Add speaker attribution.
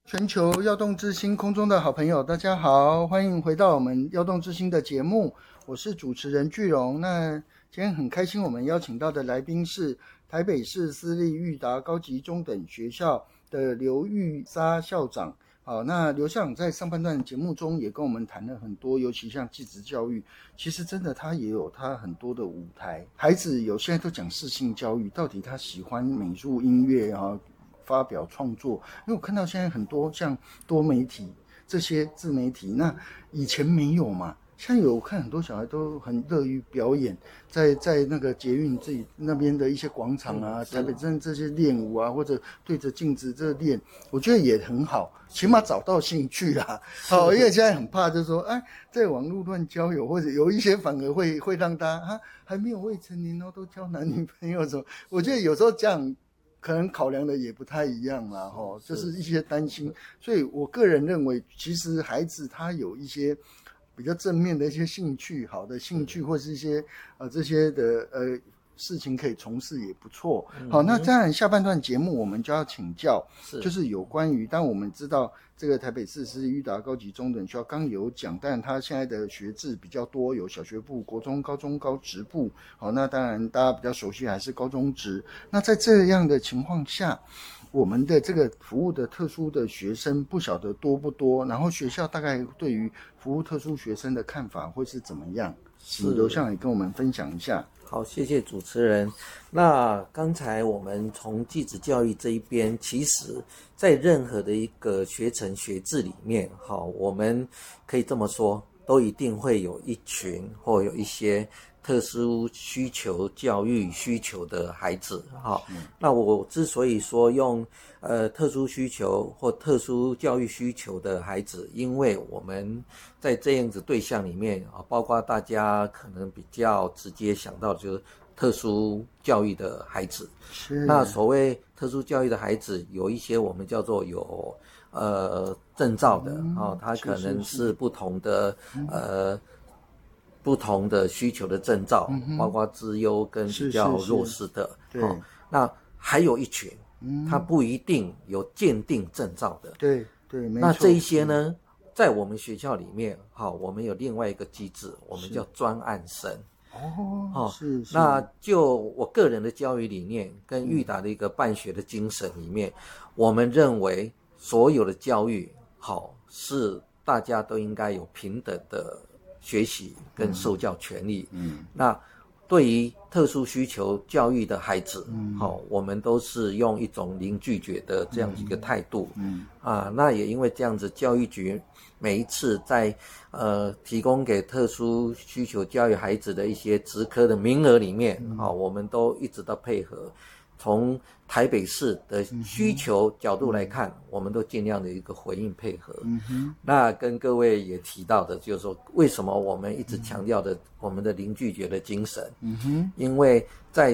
Speaker 1: 全球耀动之星空中的好朋友，大家好，欢迎回到我们耀动之星的节目，我是主持人巨荣。那今天很开心，我们邀请到的来宾是台北市私立育达高级中等学校的刘玉莎校长。好，那刘校长在上半段节目中也跟我们谈了很多，尤其像技职教育，其实真的他也有他很多的舞台。孩子有现在都讲适性教育，到底他喜欢美术、音乐啊？发表创作，因为我看到现在很多像多媒体这些自媒体，那以前没有嘛，现在有，我看很多小孩都很乐于表演，在那个捷运自己那边的一些广场啊，台北镇这些练舞啊，或者对着镜子这练，我觉得也很好，起码找到兴趣啦。好，因为现在很怕就是说，哎，在网络乱交友，或者有一些反而会让他还没有未成年都交男女朋友什么，我觉得有时候这样。可能考量的也不太一样啦，就是一些担心，所以我个人认为，其实孩子他有一些比较正面的一些兴趣，好的兴趣或是一些这些的事情可以从事也不错。好，那当然下半段节目我们就要请教，就是有关于，但我们知道这个台北市私立育达高级中等学校刚有讲，但它现在的学制比较多，有小学部、国中、高中、高职部。好，那当然大家比较熟悉还是高中职。那在这样的情况下，我们的这个服务的特殊的学生不晓得多不多，然后学校大概对于服务特殊学生的看法会是怎么样？请刘校长也跟我们分享一下。
Speaker 2: 好，谢谢主持人。那刚才我们从技职教育这一边，其实在任何的一个学程学制里面，我们可以这么说，都一定会有一群或有一些特殊需求教育需求的孩子。那我之所以说用特殊需求或特殊教育需求的孩子，因为我们在这样子对象里面，包括大家可能比较直接想到的就是特殊教育的孩子。那所谓特殊教育的孩子，有一些我们叫做有证照的，他可能是不同的不同的需求的证照，包括资优跟比较弱势的。那还有一群，他不一定有鉴定证照的。
Speaker 1: 对，没错。
Speaker 2: 那这一些呢，在我们学校里面，我们有另外一个机制，我们叫专案生。
Speaker 1: 是。
Speaker 2: 那就我个人的教育理念跟育达的一个办学的精神里面，我们认为所有的教育是大家都应该有平等的学习跟受教权利。那对于特殊需求教育的孩子，我们都是用一种零拒绝的这样一个态度。那也因为这样子，教育局每一次在提供给特殊需求教育孩子的一些职科的名额里面，我们都一直都配合。从台北市的需求角度来看，我们都尽量的一个回应配合。那跟各位也提到的就是说，为什么我们一直强调的我们的零拒绝的精神？因为在